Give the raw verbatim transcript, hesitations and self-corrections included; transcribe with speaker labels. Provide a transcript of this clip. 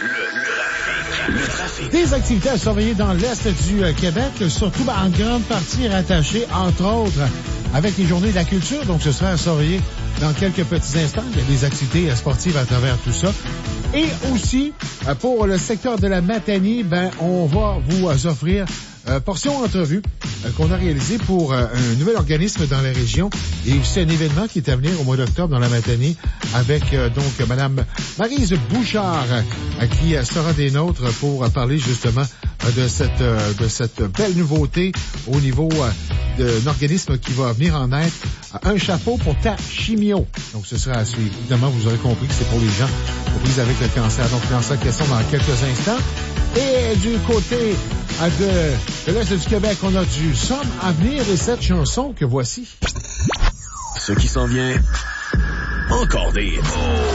Speaker 1: Le, le trafic.
Speaker 2: Des activités à surveiller dans l'Est du euh, Québec, surtout ben, en grande partie rattachées, entre autres, avec les Journées de la culture. Donc, ce sera à surveiller dans quelques petits instants. Il y a des activités euh, sportives à travers tout ça. Et aussi, euh, pour le secteur de la Matanie, ben, on va vous euh, offrir Euh, portion entrevue euh, qu'on a réalisée pour euh, un nouvel organisme dans la région et c'est un événement qui est à venir au mois d'octobre dans la Matanie avec euh, donc Madame Maryse Bouchard euh, qui euh, sera des nôtres pour euh, parler justement euh, de cette euh, de cette belle nouveauté au niveau euh, d'un organisme qui va venir en aide à un chapeau pour ta chimio. Donc ce sera à suivre. Évidemment, vous aurez compris que c'est pour les gens aux prises avec le cancer. Donc cancer question dans quelques instants. Et du côté de, de l'Est du Québec, on a du Somme à venir et cette chanson que voici.
Speaker 1: Ce qui s'en vient, encore des